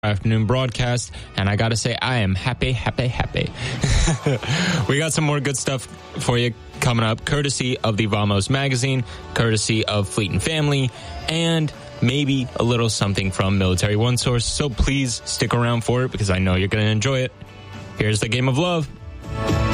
afternoon broadcast, and I gotta say, I am happy. We got some more good stuff for you coming up, courtesy of the Vamos magazine, courtesy of Fleet and Family, and maybe a little something from Military One Source. So please stick around for it because I know you're going to enjoy it. Here's the Game of Love.